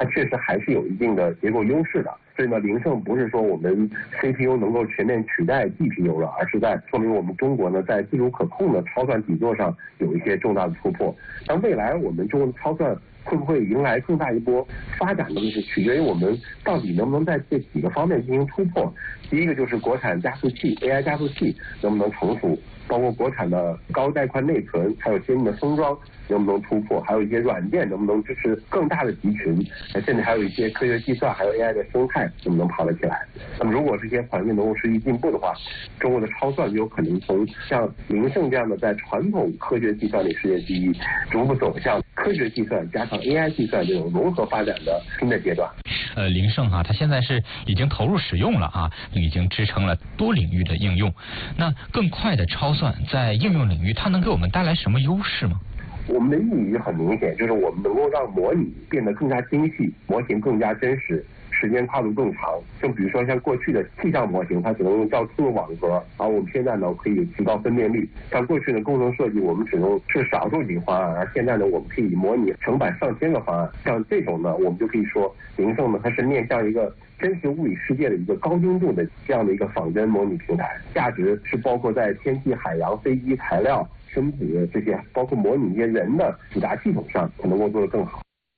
它确实还是有一定的结构优势的。所以呢，凌盛不是说我们 CPU 能够全面取代 GPU 了，而是在说明我们中国呢在自主可控的超算底座上有一些重大的突破。那未来我们中国的超算会不会迎来更大一波发展呢？就是取决于我们到底能不能在这几个方面进行突破。第一个就是国产加速器 AI 加速器能不能成熟，包括国产的高带宽内存，还有先进的封装能不能突破，还有一些软件能不能支持更大的集群，甚至还有一些科学计算还有 AI 的生态能不能跑得起来。那么如果这些环境能够持续进步的话，中国的超算就有可能从像凌盛这样的在传统科学计算里世界第一，逐步走向科学计算加上 AI 计算这种融合发展的新的阶段。 凌盛它现在是已经投入使用了啊，已经支撑了多领域的应用。那更快的超算在应用领域，它能给我们带来什么优势吗？ 我们的意义很明显，就是我们能够让模拟变得更加精细，模型更加真实，时间跨度更长。就比如说像过去的气象模型，它只能用较粗的网格，而我们现在呢可以提高分辨率。像过去的工程设计，我们只能是少数几个方案，而现在呢我们可以模拟成百上千个方案。像这种呢，我们就可以说凌盛呢它是面向一个真实物理世界的一个高精度的这样的一个仿真模拟平台，价值是包括在天气、海洋、飞机、材料、生子这些，包括模拟一些人的复杂系统上，能够做得更好。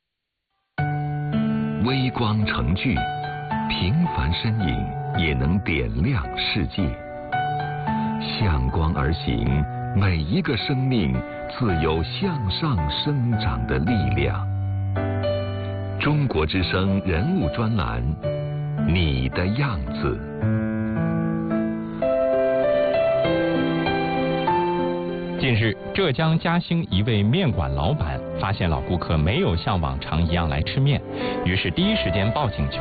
微光成炬，平凡身影也能点亮世界。向光而行，每一个生命自有向上生长的力量。中国之声人物专栏，你的样子。 近日，浙江嘉兴一位面馆老板发现老顾客没有像往常一样来吃面，于是第一时间报警求